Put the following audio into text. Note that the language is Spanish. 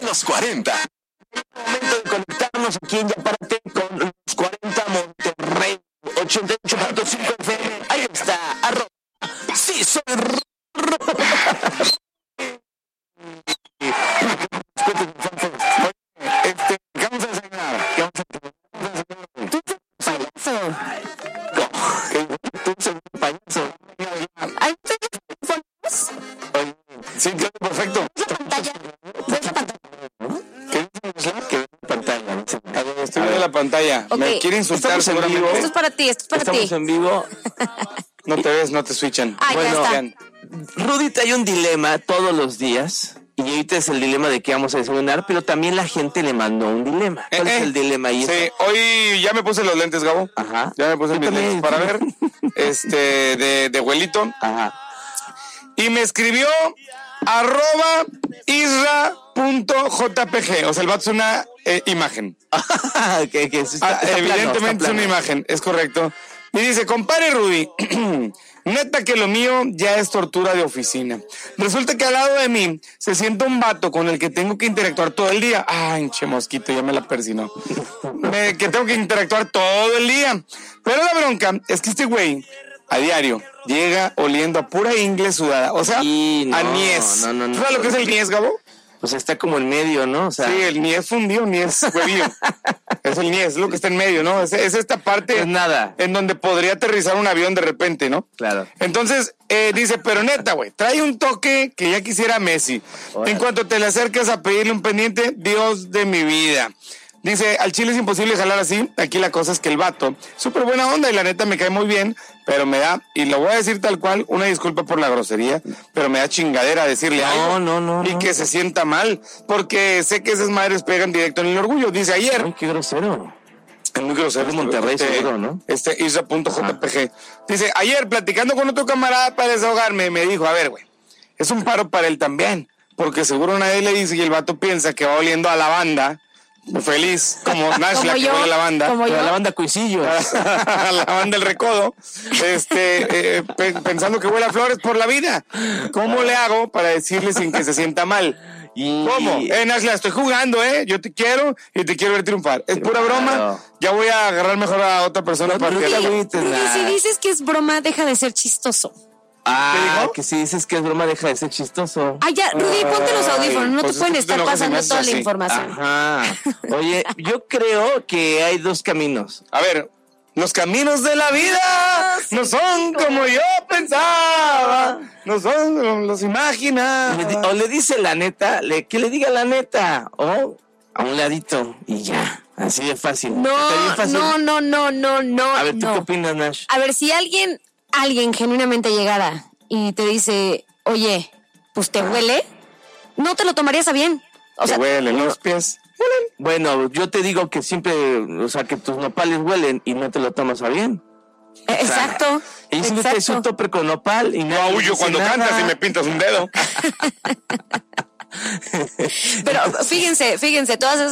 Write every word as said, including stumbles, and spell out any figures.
los cuarenta. Momento de conectarnos aquí en Yapárate con los cuarenta Monterrey ochenta y ocho punto cinco F M. Ahí está, arroba. Sí, soy r- Este, ¿qué vamos a desayunar? ¿Qué vamos a desayunar? Tú payaso. Tú eres un payaso. Ay, ¿tienes Oye, sí, claro, perfecto. pantalla? ¿Ves la pantalla? ¿Qué dices? ¿Qué ves la pantalla? A ver, estoy viendo la pantalla. Ok, Me quiere insultar estamos en vivo. seguramente. Esto es para ti, esto es para Estamos ti. en vivo. No te ves, no te switchan. Ah, ya Bueno, está. Vean. Rudy trae un dilema todos los días. Y ahorita es el dilema de qué vamos a desayunar, pero también la gente le mandó un dilema. ¿Cuál Eh, es eh. el dilema? Y Sí, eso- hoy ya me puse los lentes, Gabo. Ajá. Ya me puse Yo mis también. lentes para ver. Este, de, de abuelito. Ajá. Y me escribió arroba isra.jpg. O sea, el vato es una eh, imagen. que, que está- Ah, está plano, evidentemente está es una plano. imagen, es correcto. Y dice, compadre Rudy, neta que lo mío ya es tortura de oficina. Resulta que al lado de mí se sienta un vato con el que tengo que interactuar todo el día. Ay, che mosquito, ya me la persinó. Me- que tengo que interactuar todo el día. Pero la bronca es que este güey, a diario, llega oliendo a pura ingle sudada. O sea, Y no, a niés. no, no, no. ¿Tú sabes lo que es el niés, Gabo? Pues está como en medio, ¿no? O sea, Sí, el niés fundido, niés huevillo. Es el niés, es lo que está en medio, ¿no? Es, es esta parte es nada. en donde podría aterrizar un avión de repente, ¿no? Claro. Entonces, eh, dice, pero neta, güey, trae un toque que ya quisiera Messi. Órale. En cuanto te le acercas a pedirle un pendiente, Dios de mi vida. Dice, al chile es imposible jalar así. Aquí la cosa es que el vato, súper buena onda y la neta me cae muy bien, pero me da, y lo voy a decir tal cual, una disculpa por la grosería, pero me da chingadera decirle No, algo. no, no, Y no. que se sienta mal, porque sé que esas madres pegan directo en el orgullo. Dice ayer, Ay, qué grosero. es muy grosero. Es Monterrey, este, seguro, ¿no? Este isra.jpg. Dice, ayer platicando con otro camarada para desahogarme, me dijo, a ver, güey, es un paro para él también, porque seguro nadie le dice y el vato piensa que va oliendo a lavanda, feliz, como Nash, Como la que yo, huele a lavanda. como yo. La banda Cuisillos. La banda del recodo, este, eh, pe- pensando que huele a flores por la vida. ¿Cómo le hago para decirle sin que se sienta mal? Y- ¿Cómo? Eh, Nash, la estoy jugando, ¿eh? Yo te quiero y te quiero ver triunfar. Es pura broma. Claro. Ya voy a agarrar mejor a otra persona No, para pero que... te Rudy, agüites, Rudy, nah. si dices que es broma, deja de ser chistoso. Ah, ¿Qué dijo? que si dices que es broma, deja de ser chistoso. Ay, ya, Rudy, ponte los audífonos, no pues te pueden es que estar te enojas y me pasando haces toda la así. información. Ajá. Oye, yo creo que hay dos caminos. A ver, los caminos de la vida no son como yo pensaba, no son como los Le di- imaginaba. O le dice la neta, le, que le diga la neta. O a un ladito y ya. Así de fácil. Está bien No, fácil. no, no, no, no, no. A ver, ¿tú no. qué opinas, Nash? A ver, si alguien, alguien genuinamente llegara y te dice, oye, pues te huele, no te lo tomarías a bien. O Te sea, huelen los pies. Bueno, yo te digo que siempre, o sea, que tus nopales huelen y no te lo tomas a bien. exacto. Y si no te un Exacto. topper con nopal y No nadie huyo dice cuando nada. cantas y me pintas un dedo. Pero fíjense, fíjense, todas esas